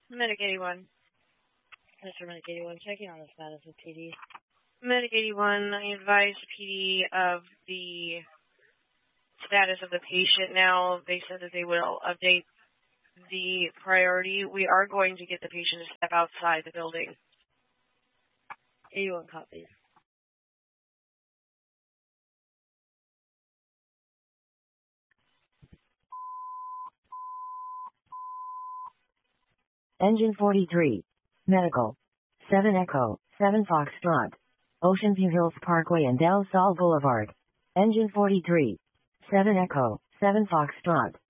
Medic 81. Mr. Medic 81, checking on the status of PD. Medic 81, I advised PD of the status of the patient now. They said that they will update the priority. We are going to get the patient to step outside the building. 81 copies. Engine 43. Medical. 7 Echo, 7 Foxtrot. Ocean View Hills Parkway and Del Sol Boulevard. Engine 43. 7 Echo, 7 Foxtrot.